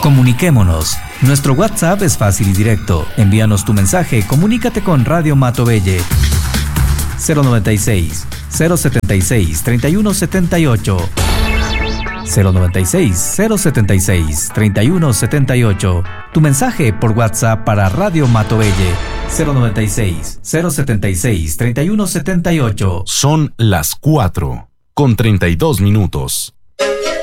Comuniquémonos. Nuestro WhatsApp es fácil y directo. Envíanos tu mensaje, comunícate con Radio Matobelle. 096 076 3178 096 076 3178. Tu mensaje por WhatsApp para Radio Matobelle. 096 076 3178. Son las 4:32.